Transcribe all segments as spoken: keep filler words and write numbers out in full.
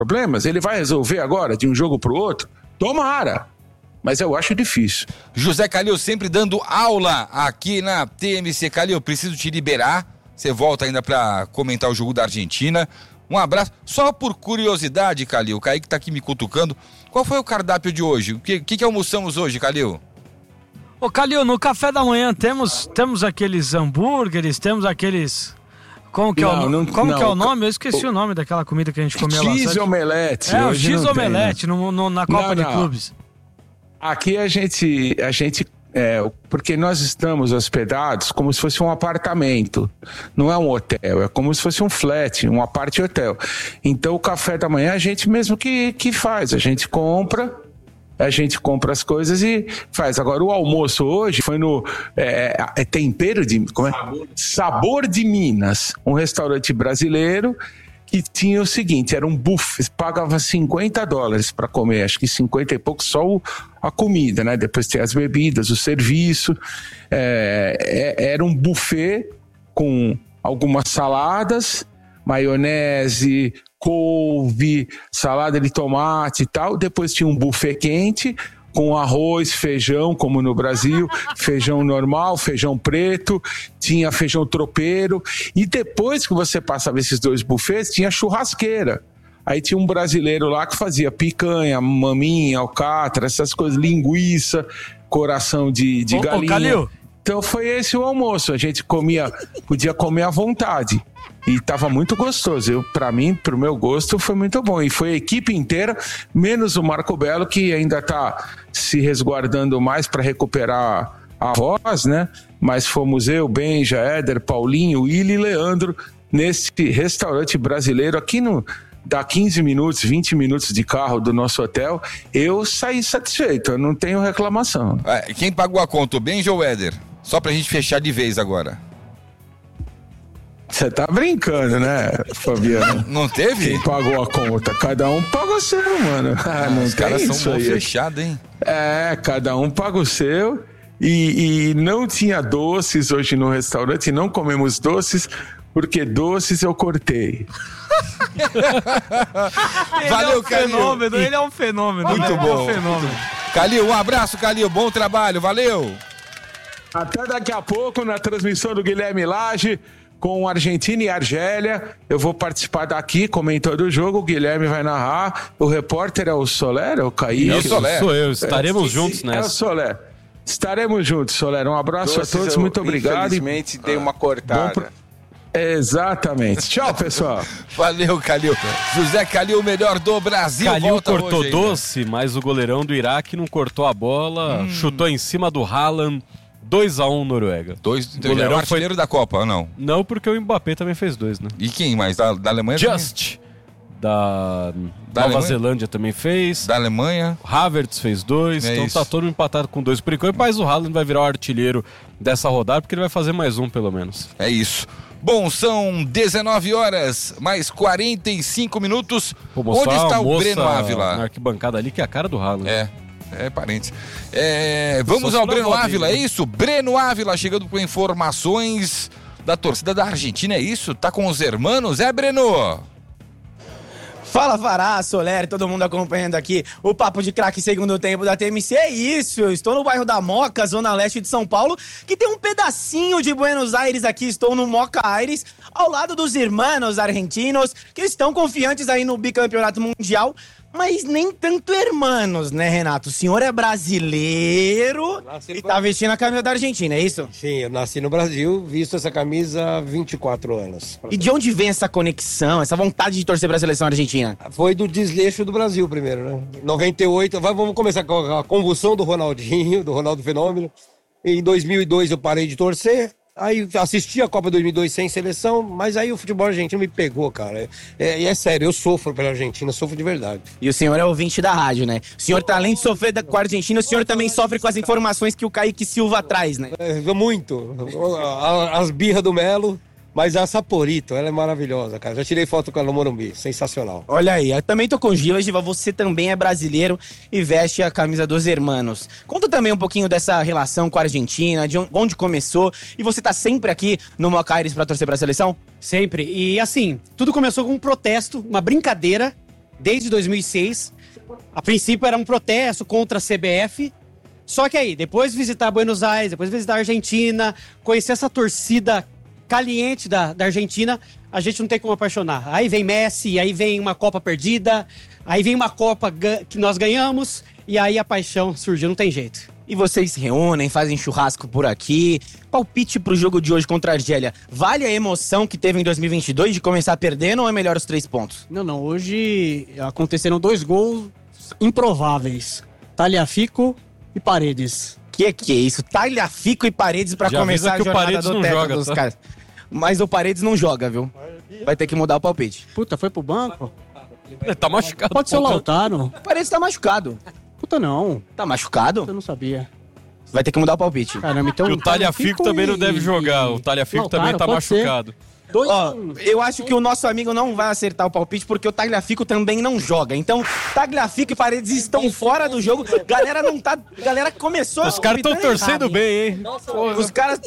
problemas? Ele vai resolver agora, de um jogo pro outro? Tomara! Mas eu acho difícil. José Calil sempre dando aula aqui na T M C. Calil, preciso te liberar. Você volta ainda para comentar o jogo da Argentina. Um abraço. Só por curiosidade, Calil, o Kaique tá aqui me cutucando. Qual foi o cardápio de hoje? O que, que, que almoçamos hoje, Calil? Ô, Calil, no café da manhã temos, temos aqueles hambúrgueres, temos aqueles... Como que, não, é, o, não, como não, que é o nome? Eu esqueci o, o nome daquela comida que a gente comia lá. X-omelete. É, o X-omelete no, no, na Copa não, não. de Clubes. Aqui a gente... A gente É, porque nós estamos hospedados como se fosse um apartamento, não é um hotel, é como se fosse um flat, um apart hotel. Então o café da manhã a gente mesmo que, que faz, a gente compra, a gente compra as coisas e faz. Agora o almoço hoje foi no é, é tempero de... Como é? Sabor. Sabor de Minas, um restaurante brasileiro que tinha o seguinte, era um buffet, pagava cinquenta dólares para comer, acho que cinquenta e pouco só o, a comida, né? Depois tem as bebidas, o serviço, é, é, era um buffet com algumas saladas, maionese, couve, salada de tomate e tal, depois tinha um buffet quente, com arroz, feijão, como no Brasil, feijão normal, feijão preto, tinha feijão tropeiro, e depois que você passava esses dois buffets, tinha churrasqueira. Aí tinha um brasileiro lá que fazia picanha, maminha, alcatra, essas coisas, linguiça, coração de, de ô, galinha. Ô, Calil. Então foi esse o almoço, a gente comia, podia comer à vontade. E estava muito gostoso. Eu, para mim, pro meu gosto, foi muito bom. E foi a equipe inteira, menos o Marco Belo, que ainda está se resguardando mais para recuperar a voz, né? Mas fomos eu, Benja, Éder, Paulinho, Willi e Leandro nesse restaurante brasileiro aqui no... Dá quinze minutos, vinte minutos de carro do nosso hotel. Eu saí satisfeito, eu não tenho reclamação. É, quem pagou a conta, o Benja ou o Éder? Só pra gente fechar de vez agora. Você tá brincando, né, Fabiano? Não teve? Quem pagou a conta? Cada um paga o seu, mano. Ah, não os caras são aí. fechados, hein? É, cada um paga o seu. E, e não tinha doces hoje no restaurante, não comemos doces, porque doces eu cortei. Valeu, ele é um Calil. Fenômeno, ele é um fenômeno. Muito bom. É um fenômeno. Calil, um abraço, Calil. Bom trabalho, valeu. Até daqui a pouco na transmissão do Guilherme Lage com Argentina e Argélia. Eu vou participar daqui comentando o jogo. O Guilherme vai narrar. O repórter é o Soler, é o Kaique? É o Soler. Sou eu. Estaremos é, juntos nessa. É o Soler. Estaremos juntos, Soler. Um abraço Doces, a todos, muito eu, obrigado. Infelizmente, dei uma cortada. Pro... Exatamente. Tchau, pessoal. Valeu, Calil. José Calil, o melhor do Brasil. Calil volta cortou hoje, doce, mas o goleirão do Iraque não cortou a bola, hum. chutou em cima do Haaland. dois a um Noruega. Dois, então goleirão é o artilheiro foi... da Copa, ou não? Não, porque o Mbappé também fez dois, né? E quem mais? Da, da Alemanha? Just. Também? Da, da Nova Alemanha? Zelândia também fez. Da Alemanha. Havertz fez dois. É então isso. Tá todo empatado com dois por enquanto. Mas o Haaland vai virar o artilheiro dessa rodada, porque ele vai fazer mais um, pelo menos. É isso. Bom, são dezenove horas, mais quarenta e cinco minutos. Onde está o Breno Ávila? Na arquibancada ali, que é a cara do Haaland. É. É, parentes. É, vamos ao Breno Ávila, é isso? Breno Ávila chegando com informações da torcida da Argentina, é isso? Tá com os hermanos? É, Breno? Fala, Fará, Soler, todo mundo acompanhando aqui o Papo de Craque segundo tempo da T M C. É isso, eu estou no bairro da Moca, zona leste de São Paulo, que tem um pedacinho de Buenos Aires aqui. Estou no Moca Aires, ao lado dos irmãos argentinos, que estão confiantes aí no bicampeonato mundial. Mas nem tanto hermanos, né, Renato? O senhor é brasileiro e tá vestindo a camisa da Argentina, é isso? Sim, eu nasci no Brasil, visto essa camisa há vinte e quatro anos. E de onde vem essa conexão, essa vontade de torcer pra seleção argentina? Foi do desleixo do Brasil primeiro, né? noventa e oito, vamos começar com a convulsão do Ronaldinho, do Ronaldo Fenômeno. Em dois mil e dois eu parei de torcer. Aí assisti a Copa dois mil e dois sem seleção, mas aí o futebol argentino me pegou, cara. É, é, é sério, eu sofro pela Argentina, sofro de verdade. E o senhor é ouvinte da rádio, né? O senhor, tá, além de sofrer com a Argentina, o senhor também sofre com as informações que o Kaique Silva traz, né? É, muito. As birras do Melo. Mas a Saporito, ela é maravilhosa, cara. Já tirei foto com ela no Morumbi, sensacional. Olha aí, eu também tô com o Gila, Giva, você também é brasileiro e veste a camisa dos hermanos. Conta também um pouquinho dessa relação com a Argentina, de onde começou. E você tá sempre aqui no Moca Aires pra torcer pra seleção? Sempre. E assim, tudo começou com um protesto, uma brincadeira, desde dois mil e seis. A princípio era um protesto contra a C B F. Só que aí, depois de visitar Buenos Aires, depois de visitar a Argentina, conhecer essa torcida caliente da, da Argentina, a gente não tem como apaixonar. Aí vem Messi, aí vem uma Copa perdida, aí vem uma Copa que nós ganhamos, e aí a paixão surgiu, não tem jeito. E vocês se reúnem, fazem churrasco por aqui. Palpite pro jogo de hoje contra a Argélia. Vale a emoção que teve em dois mil e vinte e dois de começar perdendo ou é melhor os três pontos? Não, não. Hoje aconteceram dois gols improváveis. Tagliafico e Paredes. Que que é isso? Tagliafico e Paredes pra Já começar a que o jornada Paredes do não teto joga, dos tá? caras. Mas o Paredes não joga, viu? Vai ter que mudar o palpite. Puta, foi pro banco? Ele tá machucado. Pode ser o pô. Lautaro. O Paredes tá machucado. Puta, não. Tá machucado? Eu não sabia. Vai ter que mudar o palpite. Caramba, então... E o Tagliafico também não deve jogar. O Tagliafico Lautaro, também tá pode ser. machucado. Dois... Ó, eu acho que o nosso amigo não vai acertar o palpite porque o Tagliafico também não joga. Então, Tagliafico e Paredes estão fora do jogo. Galera não tá... Galera começou... Os caras estão torcendo errado, bem, hein? Os caras...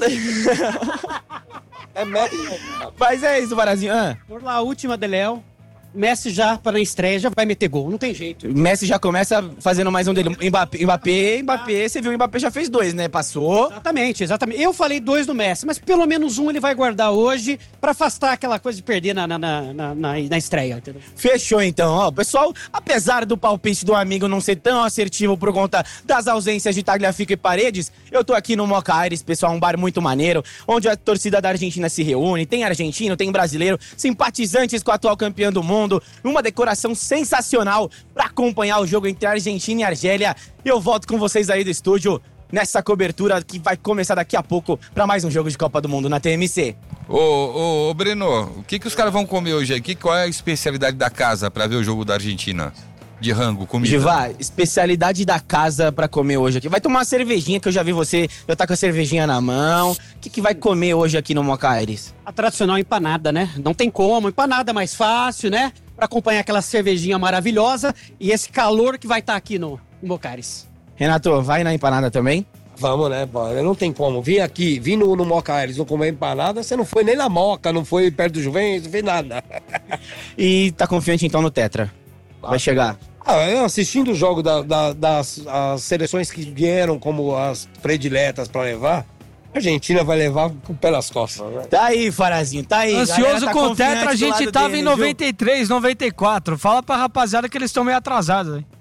É Messi. Mas é isso, Varazinho. Ah, Por lá, a última de Léo. Messi já, para a estreia, já vai meter gol. Não tem jeito. Messi já começa fazendo mais um dele. Mbappé, Mbappé, Mbappé, você viu, o Mbappé já fez dois, né? Passou. Exatamente, exatamente. Eu falei dois do Messi, mas pelo menos um ele vai guardar hoje pra afastar aquela coisa de perder na, na, na, na, na, na estreia, entendeu? Fechou, então. Ó, pessoal, apesar do palpite do amigo não ser tão assertivo por conta das ausências de Tagliafico e Paredes, eu tô aqui no Moca Aires, pessoal, um bar muito maneiro, onde a torcida da Argentina se reúne, tem argentino, tem brasileiro, simpatizantes com o atual campeão do mundo, uma decoração sensacional pra acompanhar o jogo entre Argentina e Argélia. Eu volto com vocês aí do estúdio nessa cobertura que vai começar daqui a pouco pra mais um jogo de Copa do Mundo na T M C. Ô, ô, ô Breno, o que, que os caras vão comer hoje aqui? Qual é a especialidade da casa pra ver o jogo da Argentina? De rango, comida. Givá, especialidade da casa pra comer hoje aqui. Vai tomar uma cervejinha, que eu já vi você, já tá com a cervejinha na mão. O que, que vai comer hoje aqui no Moca Aires? A tradicional empanada, né? Não tem como. Empanada é mais fácil, né? Pra acompanhar aquela cervejinha maravilhosa e esse calor que vai estar aqui no, no Mocares. Renato, vai na empanada também? Vamos, né, pô? Não tem como. Vim aqui, vim no, no Moca Aires, não comer empanada, você não foi nem na Moca, não foi perto do Juventus, não fez nada. E tá confiante então no Tetra? Vai chegar. Ah, eu assistindo o jogo da, da- das as seleções que vieram como as prediletas pra levar, a Argentina vai levar com o pé nas costas. Né? Tá aí, Farazinho, tá aí. Ansioso Galera tá com o confiante Tetra, a do gente lado tava deles, em viu? noventa e três, noventa e quatro. Fala pra rapaziada que eles estão meio atrasados aí.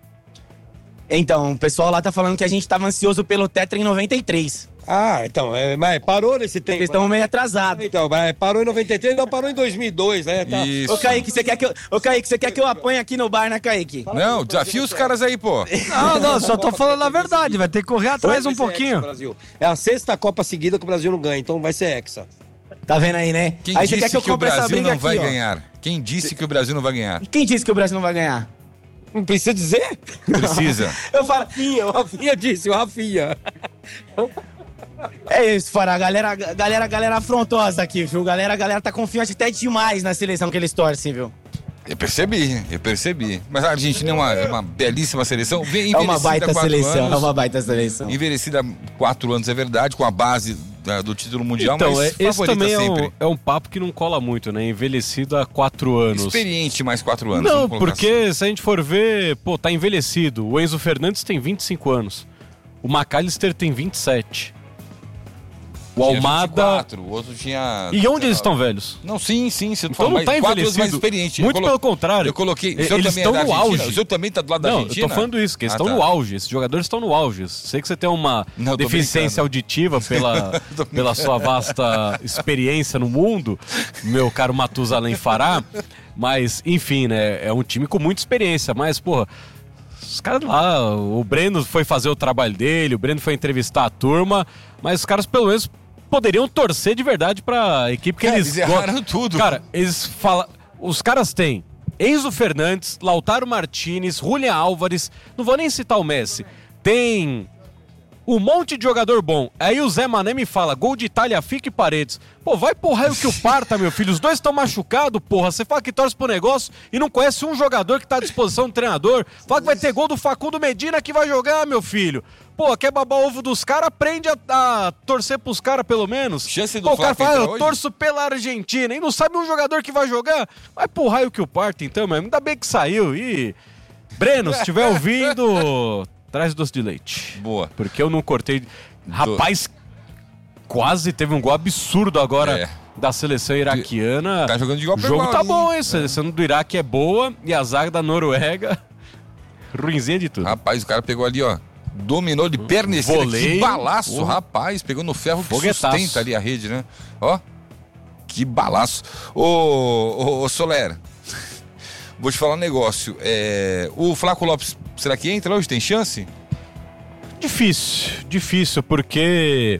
Então, o pessoal lá tá falando que a gente tava ansioso pelo Tetra em noventa e três. Ah, então, é, mas parou nesse tempo. Eles estão meio atrasados. Então, mas parou em noventa e três, não parou em dois mil e dois, né? Tá. Isso. Ô, Kaique, você quer que eu, ô, Kaique, você quer que eu apanhe aqui no bar, né, Kaique? Não, desafia os caras aí, pô. Não, não, só tô falando a verdade. Vai ter que correr atrás um pouquinho. Brasil. É a sexta Copa seguida que o Brasil não ganha, então vai ser hexa. Tá vendo aí, né? Quem aí você disse quer que eu que o compre essa Brasil briga não vai aqui, ó. ganhar? Quem disse que o Brasil não vai ganhar? Quem disse que o Brasil não vai ganhar? Não precisa dizer? Precisa. Eu falo, Rafinha, o Rafinha disse, o Rafinha. é isso, Fara, a galera, a galera, a galera afrontosa aqui, viu? Galera, a galera tá confiante até demais na seleção que eles torcem, viu? Eu percebi, eu percebi. Mas a Argentina é uma, é uma belíssima seleção. Vem É uma envelhecida baita há quatro seleção, anos. é uma baita seleção. Envelhecida há quatro anos, é verdade, com a base da- do título mundial, Então, mas é- esse favorita também é sempre. um, é um papo que não cola muito, né? Envelhecido há quatro anos. Experiente mais quatro anos. Não, vamos colocar porque assim. se a gente for ver, pô, tá envelhecido. O Enzo Fernandes tem vinte e cinco anos. O McAllister tem vinte e sete. O Tinha Almada... vinte e quatro, o outro tinha... E onde eles estão velhos? Não, sim, sim. Você Então não tá quatro anos mais envelhecido. experiente. Muito Eu colo- pelo contrário. Eu coloquei... O E- senhor eles também estão é da no Argentina? auge. O senhor também tá do lado da Não, Argentina? eu tô falando isso, que eles Ah, estão tá. no auge. Esses jogadores estão no auge. Sei que você tem uma Não, tô deficiência brincando. auditiva pela, Tô pela sua vasta experiência no mundo, meu caro Matusalém Fará. Mas, enfim, né? É um time com muita experiência. Mas, porra, os caras lá... O Breno foi fazer o trabalho dele, o Breno foi entrevistar a turma, mas os caras, pelo menos, poderiam torcer de verdade pra equipe que É, eles... eles erraram tudo. Cara, eles falam... Os caras têm Enzo Fernandes, Lautaro Martinez, Julián Álvares, não vou nem citar o Messi. Tem um monte de jogador bom. Aí o Zé Mané me fala, gol de Itália, Fique e Paredes. Pô, vai pro raio que o parta, meu filho. Os dois estão machucados, porra. Você fala que torce pro negócio e não conhece um jogador que tá à disposição do treinador. Fala que vai ter gol do Facundo Medina que vai jogar, meu filho. Pô, quer babar ovo dos caras, aprende a, a torcer pros caras pelo menos. Chance do Pô, o cara fala, eu hoje? torço pela Argentina e não sabe um jogador que vai jogar. Vai pro raio que o parta então, mas ainda bem que saiu. E Breno, se estiver ouvindo... Traz doce de leite. Boa. Porque eu não cortei. Rapaz, quase teve um gol absurdo agora é. da seleção iraquiana. Tá jogando de igual O pra jogo igual, tá hein? bom, hein? A seleção do Iraque é boa e a zaga da Noruega, ruinzinha de tudo. Rapaz, o cara pegou ali, ó. Dominou de perna esquerda. Voleio. Que balaço, Uhum. rapaz. Pegou no ferro que Foguetaço. sustenta ali a rede, né? Ó. Que balaço. Ô, ô, ô Soler. Vou te falar um negócio. É, o Flaco Lopes, será que entra hoje? Tem chance? Difícil, difícil, porque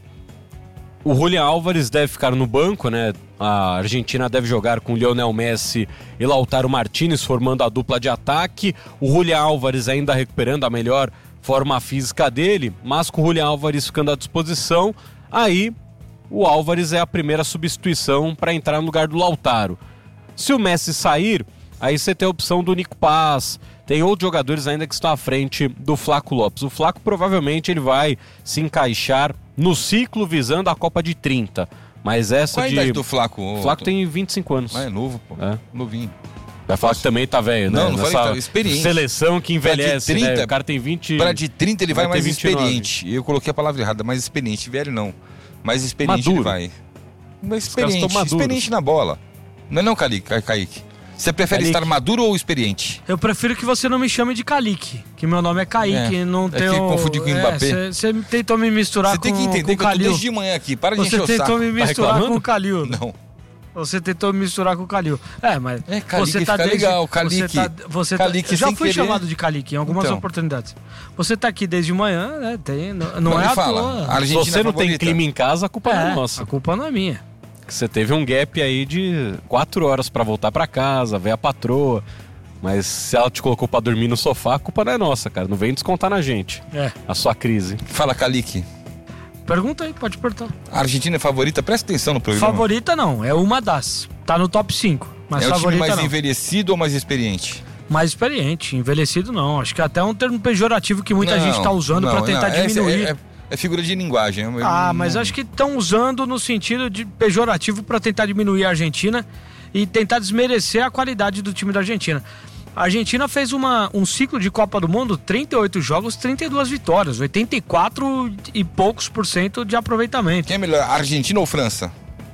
o Julián Álvares deve ficar no banco, né? A Argentina deve jogar com Lionel Messi e Lautaro Martínez formando a dupla de ataque. O Julián Álvares ainda recuperando a melhor forma física dele, mas com o Julián Álvares ficando à disposição, aí o Álvares é a primeira substituição para entrar no lugar do Lautaro. Se o Messi sair, aí você tem a opção do Nico Paz, tem outros jogadores ainda que estão à frente do Flaco Lopes. O Flaco provavelmente ele vai se encaixar no ciclo visando a Copa de trinta. Mas essa Qual a de... idade do Flaco? O Flaco tem vinte e cinco anos. Ah, é novo, pô. É. Novinho. Vai falar que também tá velho, né? Não, não Nessa falei que tá experiente. seleção que envelhece, trinta, né? O cara tem vinte... Para de trinta ele vai, vai mais ter vinte e nove. experiente. Eu coloquei a palavra errada, mais experiente. Velho não. Mais experiente Maduro. ele vai. Mais Os caras experiente. estão maduros. Experiente na bola. Não é não, Kaique? Kaique. Você prefere Kaique. estar maduro ou experiente? Eu prefiro que você não me chame de Kaique, que meu nome é Kaique, É, não é tem que o... confundi com o Mbappé. Você tentou me misturar Você com, tem que entender com que o eu tô Kalil. desde de manhã aqui. Para de Você encher o saco. tentou me misturar reclamando? com o Kalil. Não. Você tentou me misturar com o Kalil. É, mas É, Kaique você tá fica desde... legal, Kaique. Você tá, você tá, Kaique eu já sem fui querer. chamado de Kaique em algumas Então. oportunidades. Você tá aqui desde manhã, né? Tem, não, não, Não é me à fala. toa. A Argentina Se você não tem favorita. clima em casa, a culpa não é É, nossa. a culpa não é minha. Você teve um gap aí de quatro horas pra voltar pra casa, ver a patroa. Mas se ela te colocou pra dormir no sofá, a culpa não é nossa, cara. Não vem descontar na gente É. a sua crise. Fala, Kaique. Pergunta aí, pode perguntar. A Argentina é favorita? Presta atenção no programa. Favorita não, é uma das. Tá no top cinco. Mas é o time favorita mais não. envelhecido ou mais experiente? Mais experiente, envelhecido não. Acho que até é um termo pejorativo que muita Não, gente tá usando não, pra tentar não, esse diminuir. É, é, é figura de linguagem. Eu Ah, não- mas acho que estão usando no sentido de pejorativo pra tentar diminuir a Argentina e tentar desmerecer a qualidade do time da Argentina. A Argentina fez uma, um ciclo de Copa do Mundo, trinta e oito jogos, trinta e duas vitórias, oitenta e quatro e poucos por cento de aproveitamento. Quem é melhor, Argentina ou França?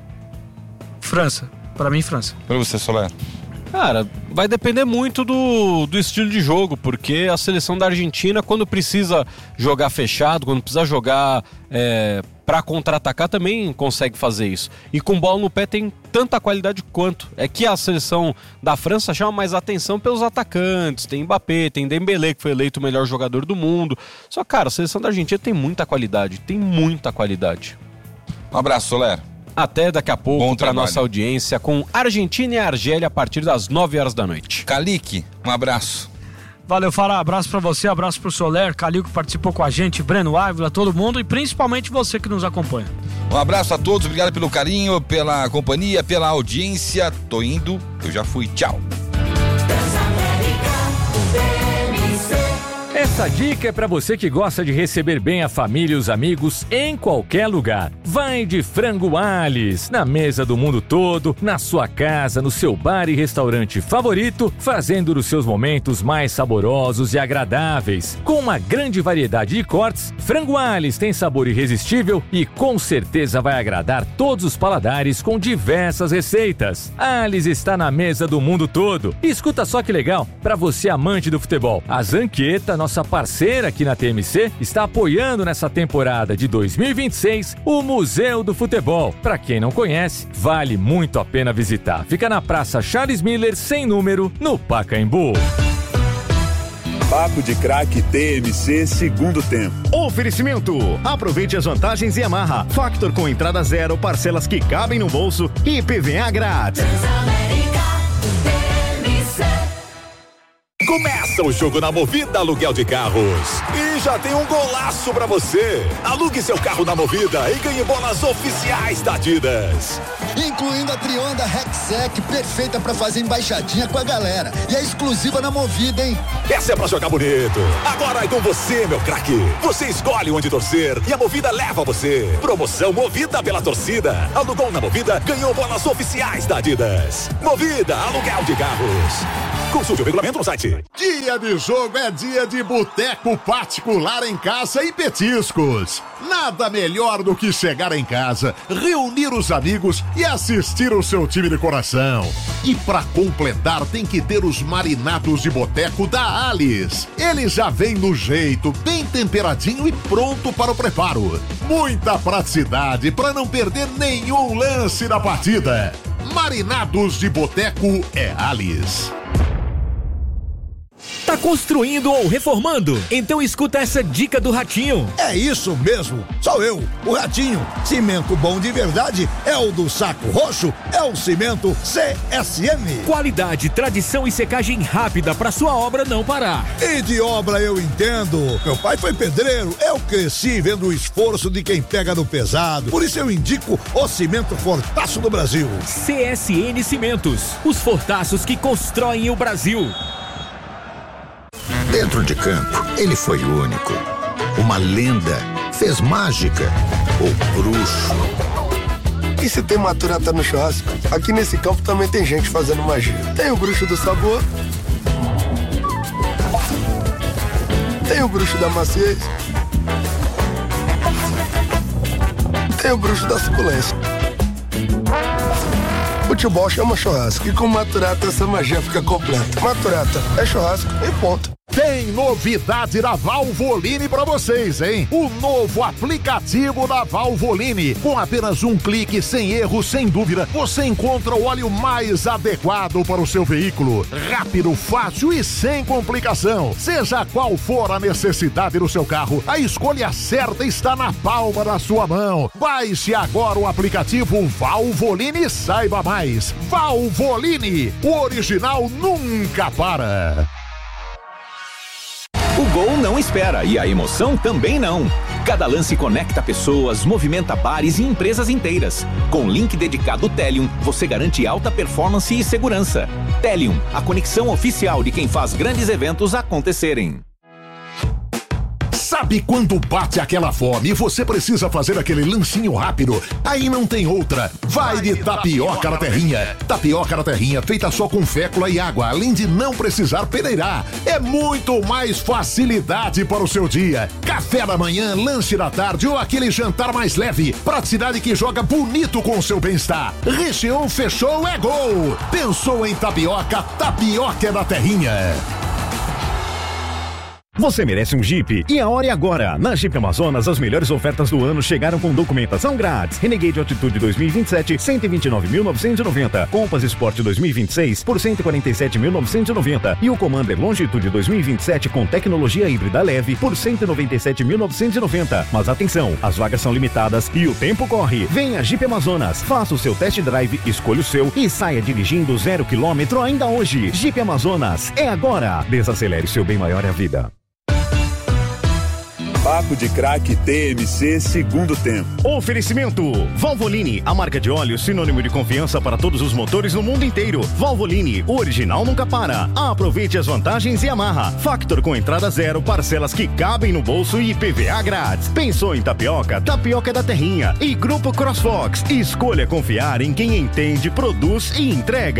França, pra mim França. Pra você, Soler. Cara, vai depender muito do, do estilo de jogo, porque a seleção da Argentina, quando precisa jogar fechado, quando precisa jogar é, para contra-atacar, também consegue fazer isso. E com bola no pé tem tanta qualidade quanto. É que a seleção da França chama mais atenção pelos atacantes. Tem Mbappé, tem Dembélé, que foi eleito o melhor jogador do mundo. Só, cara, a seleção da Argentina tem muita qualidade, tem muita qualidade. Um abraço, Soler. Até daqui a Bom pouco para trabalho. nossa audiência com Argentina e Argélia a partir das nove horas da noite. Kaique, um abraço. Valeu, Fará. Abraço pra você, abraço pro Soler, Calil que participou com a gente, Breno Ávila, todo mundo e principalmente você que nos acompanha. Um abraço a todos, obrigado pelo carinho, pela companhia, pela audiência. Tô indo, eu já fui, tchau. Essa dica é para você que gosta de receber bem a família e os amigos em qualquer lugar. Vai de Frango Alice, na mesa do mundo todo, na sua casa, no seu bar e restaurante favorito, fazendo os seus momentos mais saborosos e agradáveis. Com uma grande variedade de cortes, Frango Alice tem sabor irresistível e com certeza vai agradar todos os paladares com diversas receitas. Alice está na mesa do mundo todo. E escuta só que legal, para você amante do futebol, a Zanqueta, nossa parceira aqui na T M C, está apoiando nessa temporada de dois mil e vinte e seis o Museu do Futebol. Para quem não conhece, vale muito a pena visitar. Fica na Praça Charles Miller, sem número, no Pacaembu. Papo de Craque T M C segundo tempo. Oferecimento. Aproveite as vantagens e amarra. Factor com entrada zero, parcelas que cabem no bolso e I P V A grátis. Começa o jogo na Movida Aluguel de Carros. E já tem um golaço pra você. Alugue seu carro na Movida e ganhe bolas oficiais da Adidas. Incluindo a Trionda Rexec, perfeita pra fazer embaixadinha com a galera. E é exclusiva na Movida, hein? Essa é pra jogar bonito. Agora é com você, meu craque. Você escolhe onde torcer e a Movida leva você. Promoção Movida pela torcida. Alugou na Movida, ganhou bolas oficiais da Adidas. Movida Aluguel de Carros. Consulte o regulamento no site. Dia de jogo é dia de boteco particular em casa e petiscos. Nada melhor do que chegar em casa, reunir os amigos e assistir o seu time de coração. E pra completar tem que ter os marinados de boteco da Alice. Ele já vem no jeito, bem temperadinho e pronto para o preparo. Muita praticidade para não perder nenhum lance da partida. Marinados de boteco é Alice. Tá construindo ou reformando? Então escuta essa dica do Ratinho. É isso mesmo, sou eu, o Ratinho. Cimento bom de verdade é o do Saco Roxo, é o cimento C S M. Qualidade, tradição e secagem rápida pra sua obra não parar. E de obra eu entendo. Meu pai foi pedreiro, eu cresci vendo o esforço de quem pega no pesado. Por isso eu indico o cimento Fortaço do Brasil. C S N Cimentos, os fortaços que constroem o Brasil. Dentro de campo, ele foi único. Uma lenda, fez mágica, o bruxo. E se tem maturata no churrasco, aqui nesse campo também tem gente fazendo magia. Tem o bruxo do sabor, tem o bruxo da maciez, tem o bruxo da suculência. Futebol chama churrasco e com maturata essa magia fica completa. Maturata é churrasco e ponto. Tem novidade da Valvoline pra vocês, hein? O novo aplicativo da Valvoline. Com apenas um clique, sem erro, sem dúvida, você encontra o óleo mais adequado para o seu veículo. Rápido, fácil e sem complicação. Seja qual for a necessidade do seu carro, a escolha certa está na palma da sua mão. Baixe agora o aplicativo Valvoline e saiba mais. Valvoline, o original nunca para. O gol não espera e a emoção também não. Cada lance conecta pessoas, movimenta bares e empresas inteiras. Com link dedicado Telium, você garante alta performance e segurança. Telium, a conexão oficial de quem faz grandes eventos acontecerem. Sabe quando bate aquela fome e você precisa fazer aquele lancinho rápido? Aí não tem outra. Vai de tapioca na terrinha. Tapioca na terrinha feita só com fécula e água, além de não precisar peneirar. É muito mais facilidade para o seu dia. Café da manhã, lanche da tarde ou aquele jantar mais leve. Praticidade que joga bonito com o seu bem-estar. Recheou, fechou, é gol. Pensou em tapioca? Tapioca é da terrinha. Você merece um Jeep e a hora é agora. Na Jeep Amazonas, as melhores ofertas do ano chegaram com documentação grátis. Renegade Altitude dois mil e vinte e sete, cento e vinte e nove mil novecentos e noventa. Compass Sport dois mil e vinte e seis por cento e quarenta e sete mil novecentos e noventa. E o Commander Longitude dois mil e vinte e sete com tecnologia híbrida leve por cento e noventa e sete mil novecentos e noventa. Mas atenção, as vagas são limitadas e o tempo corre. Venha Jeep Amazonas, faça o seu test drive, escolha o seu e saia dirigindo zero quilômetro ainda hoje. Jeep Amazonas, é agora. Desacelere, seu bem maior é a vida. Papo de Craque T M C segundo tempo. Oferecimento Valvoline, a marca de óleo sinônimo de confiança para todos os motores no mundo inteiro. Valvoline, o original nunca para. Aproveite as vantagens e amarra. Factor com entrada zero, parcelas que cabem no bolso e I P V A grátis. Pensou em tapioca? Tapioca é da terrinha. E Grupo CrossFox, escolha confiar em quem entende, produz e entrega.